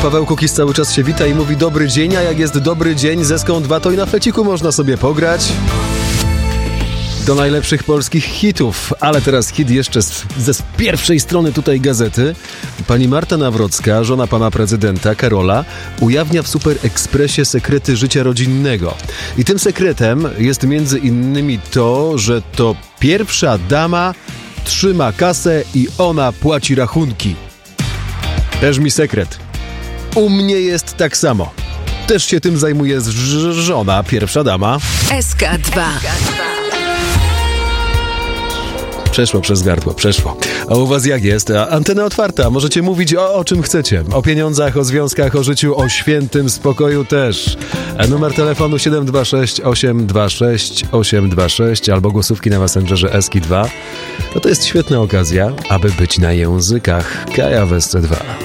Paweł Kukiz cały czas się wita i mówi dobry dzień, a jak jest dobry dzień z Eską 2, to i na fleciku można sobie pograć do najlepszych polskich hitów. Ale teraz hit jeszcze z pierwszej strony tutaj gazety. Pani Marta Nawrocka, żona pana prezydenta Karola, ujawnia w Super Expressie sekrety życia rodzinnego. I tym sekretem jest między innymi to, że to pierwsza dama trzyma kasę i ona płaci rachunki. Też mi sekret. U mnie jest tak samo. Też się tym zajmuje żona, pierwsza dama. SK2. Przeszło przez gardło, przeszło. A u was jak jest? Antena otwarta, możecie mówić o czym chcecie. O pieniądzach, o związkach, o życiu, o świętym spokoju też. Numer telefonu 726 826 826 albo głosówki na Messengerze Eski 2. No to jest świetna okazja, aby być na językach. Kaja w SC2.